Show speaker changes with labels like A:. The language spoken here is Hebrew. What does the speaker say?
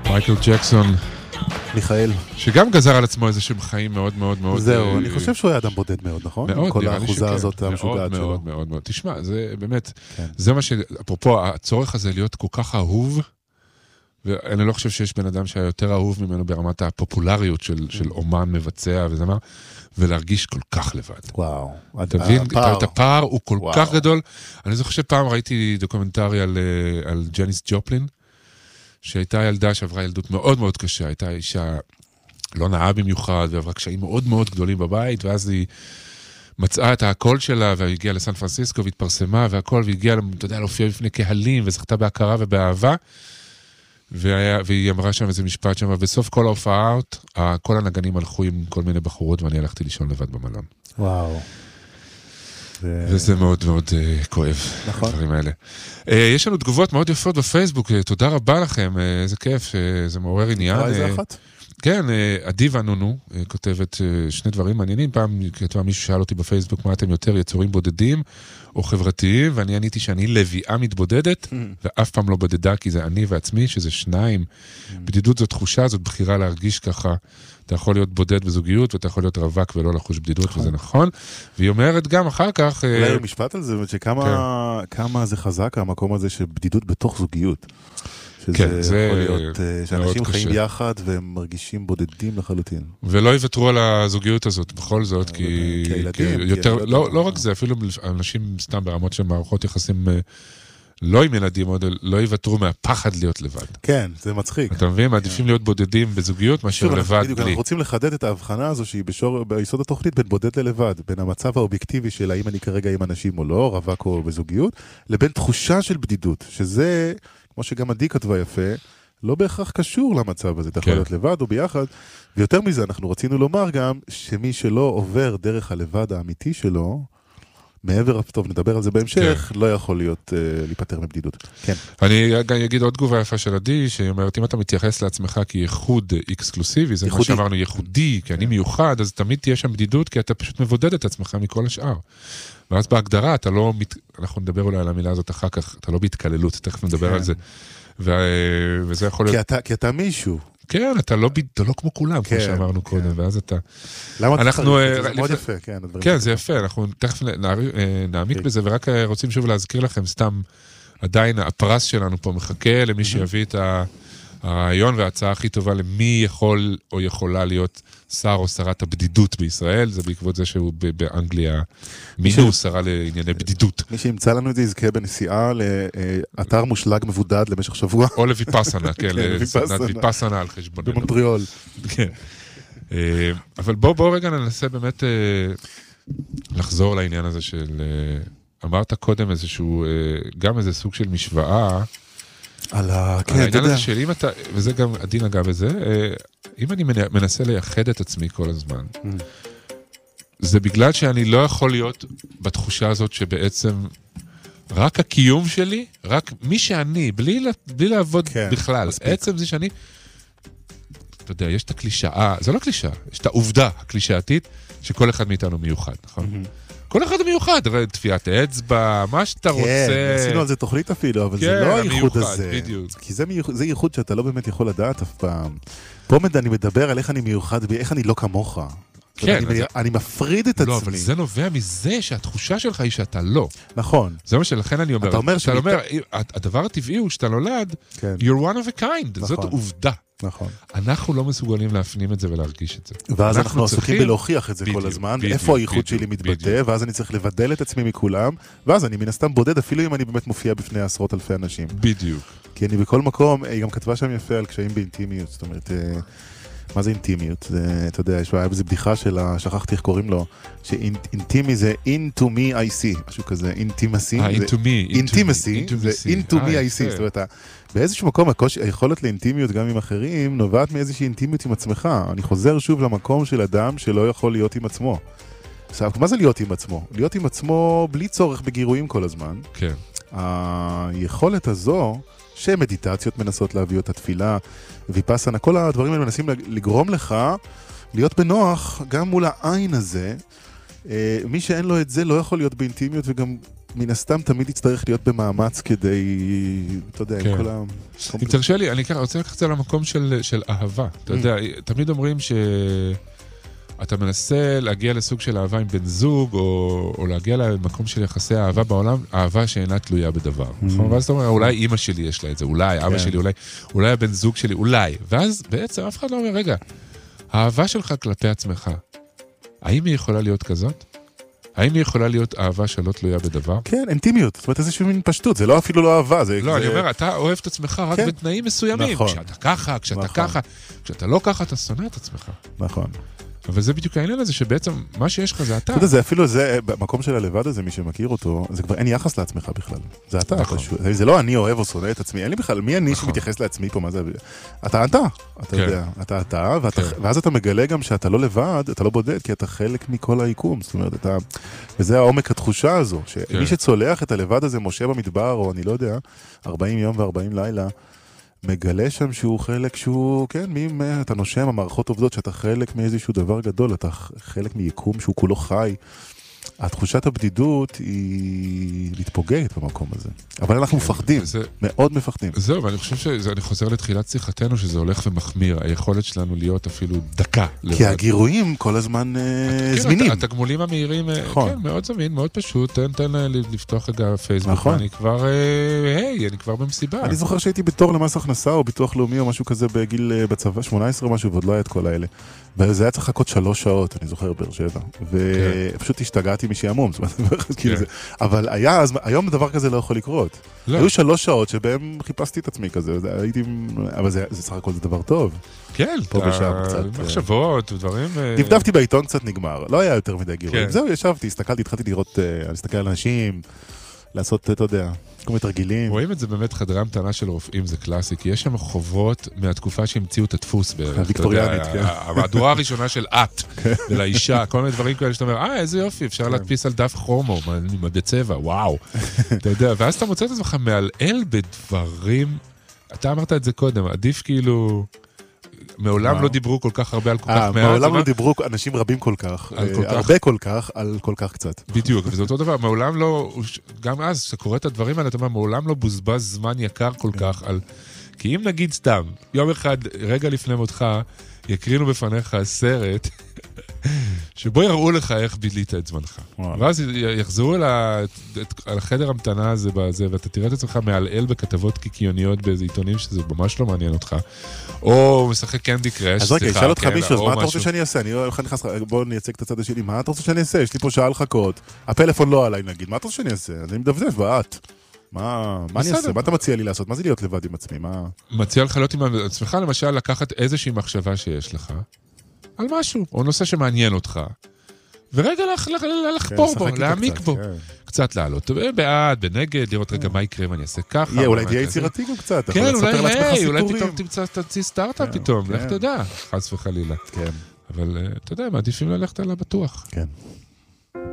A: מייקל ג'קסון,
B: מיכאל,
A: שגם גזר על עצמו איזה שהם חיים מאוד מאוד מאוד.
B: זהו, אני חושב שהוא היה אדם בודד מאוד, נכון?
A: מאוד,
B: כל
A: נראה לי
B: האחוזה
A: שכן.
B: הזאת המשוגעת שלו.
A: מאוד מאוד מאוד. תשמע, זה באמת,
B: כן.
A: זה מה אפרופו, הצורך הזה להיות כל כך אהוב, ואני לא חושב שיש בן אדם שהיה יותר אהוב ממנו ברמת הפופולריות של אומן מבצע וזמר, ולהרגיש כל כך לבד.
B: וואו.
A: תבין, את הפער הוא כל כך גדול. אני זוכר שפעם ראיתי דוקומנטרי על ג'ניס ג'ופלין, שהייתה ילדה שעברה ילדות מאוד מאוד קשה, הייתה אישה לא נאה במיוחד, ועברה קשיים מאוד מאוד גדולים בבית, ואז היא מצאה את הקול שלה, והגיעה לסן פרנסיסקו, והתפרסמה, והכל, והגיעה, אתה יודע, להופיע בפני קהלים, וזכתה בהכרה ובאהבה, והיא אמרה שם איזה משפט שם, ובסוף כל ההופעות, כל הנגנים הלכו עם כל מיני בחורות, ואני הלכתי לישון לבד במלון.
B: וואו.
A: וזה מאוד מאוד כואב, הדברים האלה. יש לנו תגובות מאוד יפות בפייסבוק, תודה רבה לכם, איזה כיף, זה מעורר עניין.
B: איזה אחת?
A: כן, אדיבה נונו כותבת שני דברים מעניינים, פעם כתבה מישהו שאל אותי בפייסבוק, מה אתם יותר יצורים בודדים או חברתיים, ואני עניתי שאני לביאה מתבודדת, ואף פעם לא בודדה, כי זה אני ועצמי, שזה שניים. בדידות זו תחושה, זאת בחירה להרגיש ככה, אתה יכול להיות בודד בזוגיות, ואתה יכול להיות רווק ולא לחוש בדידות, וזה נכון. והיא אומרת גם אחר כך...
B: אולי משפט על זה, שכמה זה חזק, המקום הזה של בדידות בתוך זוגיות. שזה יכול להיות שאנשים חיים יחד והם מרגישים בודדים לחלוטין.
A: ולא יוותרו על הזוגיות הזאת בכל זאת, כי יותר, לא רק זה, אפילו אנשים סתם ברמות של מערכות יחסים לא עם ילדים, לא יוותרו מהפחד להיות לבד.
B: כן, זה מצחיק.
A: אתה מבין? מעדיפים להיות בודדים בזוגיות מאשר לבד בלי.
B: אנחנו רוצים לחדד את ההבחנה הזו שהיא ביסוד התוכנית בין בודד ללבד, בין המצב האובייקטיבי של האם אני כרגע עם אנשים או לא, רווק או בזוגיות, לבין תחושה של בדידות, שזה כמו שגם עדי כתבה יפה, לא בהכרח קשור למצב הזה, אתה יכול להיות לבד או ביחד, ויותר מזה אנחנו רצינו לומר גם, שמי שלא עובר דרך הלבד האמיתי שלו, מעבר, טוב נדבר על זה בהמשך, לא יכול להיות להיפטר מבדידות. כן.
A: אני אגיד עוד תגובה יפה של עדי, שהיא אומרת, אם אתה מתייחס לעצמך כייחוד אקסקלוסיבי, זה מה שאמרנו ייחודי, כי אני מיוחד, אז תמיד תהיה שם בדידות, כי אתה פשוט מבודד את עצמך מכל השאר. ואז בהגדרה, אתה לא, אנחנו נדבר אולי על המילה הזאת אחר כך, אתה לא בהתקללות, תכף נדבר על זה. וזה יכול להיות...
B: כי אתה מישהו.
A: כן, אתה לא כמו כולם, כמו שאמרנו קודם, ואז אתה...
B: למה אתה צריך? זה מאוד יפה, כן.
A: כן, זה יפה, אנחנו תכף נעמיק בזה, ורק רוצים שוב להזכיר לכם, סתם עדיין הפרס שלנו פה מחכה למי שיביא את הרעיון וההצעה הכי טובה למי יכול או יכולה להיות שר או שרת הבדידות בישראל, זה בעקבות זה שהוא באנגליה מינו שרה לענייני בדידות.
B: מי שימצא לנו את זה יזכה בנסיעה לאתר מושלג מבודד למשך שבוע.
A: או לויפאסנה, כן, לסדנת ויפאסנה על חשבוננו.
B: במונטריאול.
A: כן. אבל בואו רגע ננסה באמת לחזור לעניין הזה של, אמרת קודם איזשהו, גם איזה סוג של משוואה,
B: על
A: העניין הזה של אם אתה, וזה גם עדין אגב בזה, אם אני מנסה לייחד את עצמי כל הזמן, זה בגלל שאני לא יכול להיות בתחושה הזאת שבעצם רק הקיום שלי, רק מי שאני, בלי לעבוד בכלל, עצם זה שאני, אתה יודע, יש את הקלישאה, זה לא קלישאה, יש את העובדה הקלישאתית שכל אחד מאיתנו מיוחד, נכון? כל אחד מיוחד, תפיית אצבע, מה שאתה רוצה.
B: כן, עשינו על זה תוכנית אפילו, אבל זה לא הייחוד הזה. כי זה ייחוד שאתה לא באמת יכול לדעת אף פעם. פה אני מדבר על איך אני מיוחד, איך אני לא כמוך. כן. אני מפריד את עצמי.
A: לא, אבל זה נובע מזה שהתחושה שלך היא שאתה לא.
B: נכון.
A: זה מה שלכן אני אומר. אתה אומר, הדבר הטבעי הוא שאתה נולד, you're one of a kind, זאת עובדה.
B: נכון.
A: אנחנו לא מסוגלים להפנים את זה ולהרגיש את זה.
B: ואז אנחנו עסוקים בלהוכיח את זה כל הזמן, איפה הייחוד שלי מתבטא, ואז אני צריך לבדל את עצמי מכולם, ואז אני מן הסתם בודד, אפילו אם אני באמת מופיע בפני עשרות אלפי אנשים.
A: בדיוק.
B: כי אני בכל מקום, היא גם כתבה שם יפה על קשיים באינטימיות, זאת אומרת, מה זה אינטימיות? אתה יודע, יש בזה בדיחה שלה, שכחתי איך קוראים לו, שאינטימי זה into me I see, משהו כזה, intimacy, intimacy, זה into me I see, זאת אומרת, באיזשהו מקום היכולת לאינטימיות גם עם אחרים נובעת מאיזושהי אינטימיות עם עצמך. אני חוזר שוב למקום של אדם שלא יכול להיות עם עצמו. עכשיו, מה זה להיות עם עצמו? להיות עם עצמו בלי צורך בגירויים כל הזמן.
A: כן.
B: היכולת הזו, שמדיטציות מנסות להביא אותה, תפילה, ויפאסנה, כל הדברים האלה מנסים לגרום לך להיות בנוח גם מול העין הזה. מי שאין לו את זה לא יכול להיות באינטימיות, וגם מן הסתם תמיד יצטרך להיות במאמץ כדי, אתה יודע, עם כל ה...
A: אם תרשה לי, אני רוצה לקחת את זה למקום של אהבה. אתה יודע, תמיד אומרים שאתה מנסה להגיע לסוג של אהבה עם בן זוג, או להגיע למקום של יחסי אהבה בעולם, אהבה שאינה תלויה בדבר. ואז אתה אומר, אולי אמא שלי יש לה את זה, אולי אבא שלי, אולי הבן זוג שלי, אולי. ואז בעצם אף אחד לא אומר, רגע, האהבה שלך כלפי עצמך, האם היא יכולה להיות כזאת? האם היא יכולה להיות אהבה שלא תלויה בדבר?
B: כן, אינטימיות, זאת אומרת איזושהי מין פשטות, זה לא אפילו לא אהבה.
A: לא, אני אומר, אתה אוהב את עצמך רק בתנאים מסוימים. כשאתה ככה, כשאתה ככה, כשאתה לא ככה, אתה שונא את עצמך.
B: נכון.
A: אבל זה בדיוק העניין הזה, שבעצם מה שיש לך זה אתה.
B: אתה יודע, זה אפילו זה, במקום של הלבד הזה, מי שמכיר אותו, זה כבר אין יחס לעצמך בכלל. זה אתה. זה לא אני אוהב או שונא את עצמי, אין לי בכלל, מי אני שמתייחס לעצממי פה, מה זה? אתה יודע, אתה, ואז אתה מגלה גם שאתה לא לבד, אתה לא בודד, כי אתה חלק מכל היקום, זאת אומרת, וזה העומק התחושה הזו, שמי שצולח את הלבד הזה, משה במדבר, או אני לא יודע, 40 יום ו40 לילה, מגלה שם שהוא חלק שהוא, כן, אתה נושם, המערכות עובדות שאתה חלק מאיזשהו דבר גדול, אתה חלק מיקום שהוא כולו חי. התחושת הבדידות היא מתפוגגת במקום הזה. אבל אנחנו מפחדים, מאוד מפחדים.
A: זהו, ואני חושב שאני חוזר לתחילת שיחתנו, שזה הולך ומחמיר, היכולת שלנו להיות אפילו דקה.
B: כי הגירויים כל הזמן זמינים.
A: התגמולים המהירים, כן, מאוד זמין, מאוד פשוט, תן לפתוח רגע פייסבוק, אני כבר במסיבה.
B: אני זוכר שהייתי בתור למס הכנסה, או ביטוח לאומי, או משהו כזה בגיל בצבא, 18 או משהו, ועוד לא היה את כל האלה. וזה היה צריך לחכות 3 שעות, אני זוכר, באר שבע. ופשוט השתגעתי משעמום, אבל היום דבר כזה לא יכול לקרות. היו 3 שעות שבהם חיפשתי את עצמי כזה, אבל זה סך הכל זה דבר טוב.
A: כן,
B: פה ושם קצת.
A: מחשבות ודברים.
B: דפדפתי בעיתון, קצת נגמר. לא היה יותר מדי גירויים. זהו, ישבתי, הסתכלתי, התחלתי לראות, להסתכל על אנשים, לעשות, אתה יודע, כל מיני תרגילים.
A: רואים את זה באמת חדרי המתנה של רופאים, זה קלאסי, כי יש שם חובות מהתקופה שהמציאו את הדפוס.
B: הוויקטוריאנית, כן.
A: המהדורה הראשונה של את, ולאישה, כל מיני דברים כאלה שאתה אומר, איזה יופי, אפשר להדפיס על דף כרומו, בצבע, וואו. אתה יודע, ואז אתה מוצא את עצמך מעלעל בדברים, אתה אמרת את זה קודם, עדיף כאילו... מעולם לא דיברו כל כך הרבה על כל כך מעט.
B: מעולם לא דיברו אנשים רבים כל כך, הרבה כל כך, על כל כך קצת.
A: בדיוק, וזה אותו דבר, מעולם לא, גם אז, כשאתה קורא את הדברים האלה, אתה אומר, מעולם לא בוזבז זמן יקר כל כך על... כי אם נגיד סתם, יום אחד, רגע לפני מותך, יקרינו בפניך סרט, שבו יראו לך איך בילית את זמנך. ואז יחזרו על החדר המתנה הזה, ואתה תראה את עצמך מעלעל בכתבות קיקיוניות באיזה עיתונים שזה ממש לא מעניין אותך. או משחק קנדי קראש.
B: אז רגע, שאל אותך מישהו, אז מה אתה רוצה שאני אעשה? בוא נייצג את הצד השני, מה אתה רוצה שאני אעשה? יש לי פה שעה לחכות, הפלאפון לא עליי נגיד, מה אתה רוצה שאני אעשה? אז אני מדפדף ואת. מה אני אעשה? מה אתה מציע לי לעשות? מה זה להיות לבד עם עצמי?
A: מציע לך להיות עם עצמך, למשל, לקחת איזושהי מחשבה שיש לך, על משהו, או נושא שמעניין אותך, ורגע לחפור בו, להעמיק בו. קצת לעלות בעד, בנגד, לראות רגע מה יקרה אם אני אעשה ככה.
B: אולי תהיה יצירתי גם קצת.
A: כן, אולי פתאום תמציא סטארט-אפ פתאום, לך תדע, חס וחלילה. אבל אתה יודע, מעדיפים ללכת על הבטוח.
B: כן.